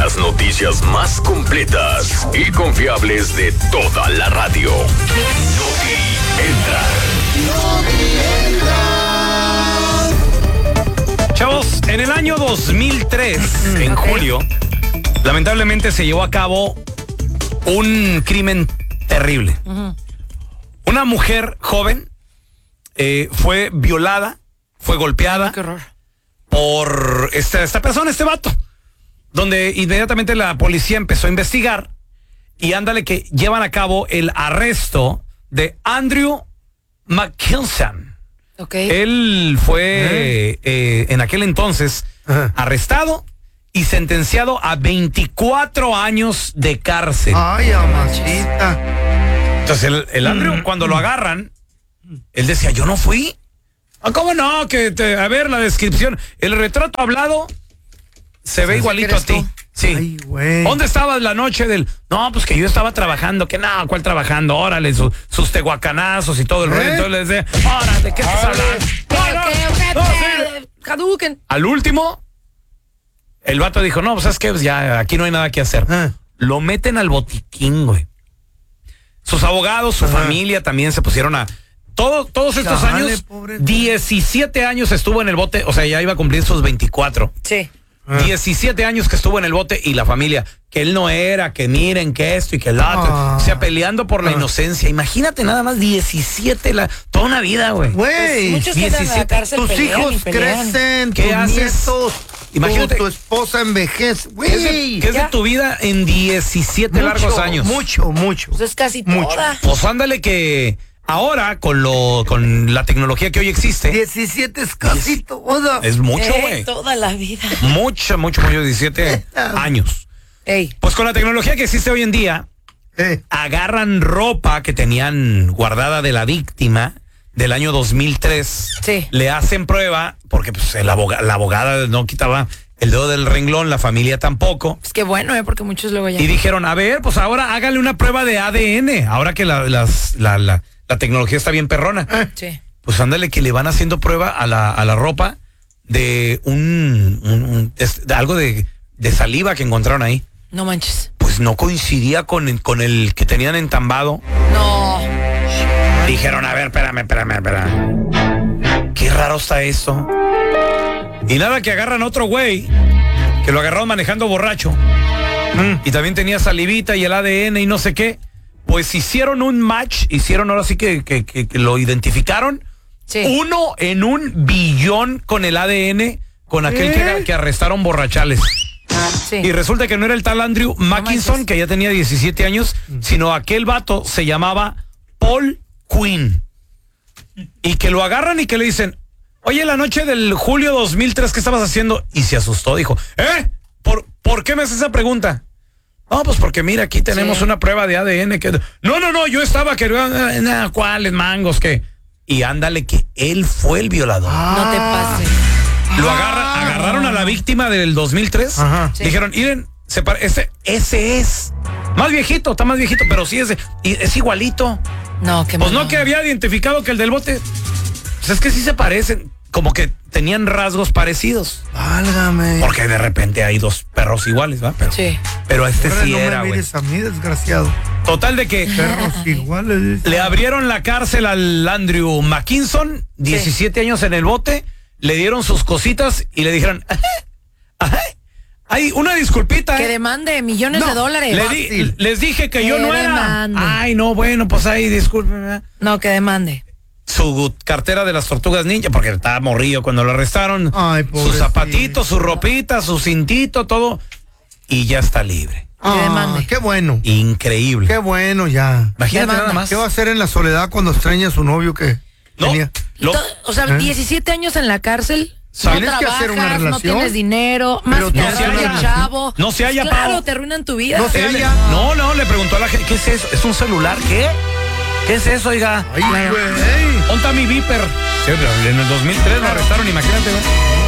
Las noticias más completas y confiables de toda la radio. Entra. Chavos, en el año 2003, en julio, lamentablemente se llevó a cabo un crimen terrible. Una mujer joven fue violada, fue golpeada. Qué horror. Por esta persona, este vato. Donde inmediatamente la policía empezó a investigar y ándale que llevan a cabo el arresto de Andrew McKilson. Okay. Él fue en aquel entonces arrestado y sentenciado a 24 años de cárcel. Ay, amacita. Entonces el Andrew, cuando lo agarran, él decía, yo no fui. ¿Cómo no? A ver la descripción. El retrato hablado se ve igualito a ti. tú? Sí. Ay, güey. ¿Dónde estabas la noche del...? No, pues que yo estaba trabajando. Que nada, ¿cuál trabajando? Órale, sus tehuacanazos y todo el rollo. Entonces les decía, órale, ¿de qué estás hablando? Sí. Caduquen. Al último, el vato dijo, no, pues ¿sabes qué? Pues ya aquí no hay nada que hacer. Lo meten al botiquín, güey. Sus abogados, su familia también se pusieron a... Todos estos años, pobre. 17 años estuvo en el bote, o sea, ya iba a cumplir sus 24. Sí. 17 años que estuvo en el bote y la familia, que él no era, que miren, que esto y que el otro. O sea, peleando por la inocencia. Imagínate nada más 17, toda una vida, güey. Güey, Muchos que entran a la cárcel tus pelean hijos y pelean. crecen, ¿Qué tus haces? nietos, Imagínate. tu esposa envejece. ¿Qué es de tu vida en 17 largos años? Mucho. Pues es casi Mucho. toda. Pues ándale que ahora, con la tecnología que hoy existe, 17 es casi toda. es mucho, güey. Toda la vida. Mucho, 17 años. Ey. Pues con la tecnología que existe hoy en día, agarran ropa que tenían guardada de la víctima del año 2003. Sí. Le hacen prueba, porque pues, la abogada no quitaba el dedo del renglón, la familia tampoco. Es que bueno, porque muchos luego ya... Y dijeron, a ver, pues ahora hágale una prueba de ADN, ahora que la tecnología está bien perrona. Sí. Pues ándale que le van haciendo prueba a la ropa de de algo de saliva que encontraron ahí. No manches. Pues no coincidía con el que tenían entambado. No. Dijeron, a ver, espérame. Qué raro está esto. Y nada que agarran a otro güey, que lo agarraron manejando borracho. Y también tenía salivita y el ADN y no sé qué. Pues hicieron un match, ahora sí que lo identificaron. Sí. 1 en 1 billón con el ADN, con aquel que arrestaron borrachales. Sí. Y resulta que no era el tal Andrew McKinson, manches. que ya tenía 17 años, sino aquel vato se llamaba Paul Quinn. Y que lo agarran y que le dicen, oye, la noche del julio 2003, ¿qué estabas haciendo? Y se asustó, dijo, ¿Por qué me haces esa pregunta? No, pues porque mira, aquí tenemos una prueba de ADN que... No, yo estaba que... ¿Cuáles mangos? ¿Qué? Y ándale que él fue el violador. No te pases. Lo agarraron a la víctima del 2003. Sí. Dijeron, miren, ese es. Está más viejito, pero sí es igualito. No, qué Pues malo. no que había identificado que el del bote. Pues es que sí se parecen. Como que tenían rasgos parecidos. Válgame. Porque de repente hay dos perros iguales, ¿va? Pero este Ahora sí no era, me güey. mires a mí, desgraciado. Total de que Perros iguales. le abrieron la cárcel al Andrew McKinson, 17 años en el bote, le dieron sus cositas y le dijeron, hay una disculpita. Que demande millones de dólares. Les dije que yo no era. demande. Ay, no, bueno, pues ahí, disculpen. No, que demande. Su cartera de las tortugas ninja, porque estaba morrillo cuando lo arrestaron. Ay, sus pobrecito. zapatitos, su ropita, su cintito, todo. Y ya está libre. Que demande. Qué bueno. Increíble. Qué bueno ya. Imagínate Demanda. nada más. ¿Qué va a hacer en la soledad cuando extraña a su novio que No, tenía? O sea, 17 años en la cárcel. No Tienes que hacer una trabajas, no relación. tienes dinero, más Pero que no se el halla. chavo. No se halla, Claro, Pau. te arruinan tu vida. No se Él- halla. No, le preguntó a la gente, ¿qué es eso? ¿Es un celular? ¿Qué? ¿Qué es eso, oiga? Ay, güey. ¿Dónde está mi Viper? Sí, pero en el 2003 lo arrestaron, imagínate, güey.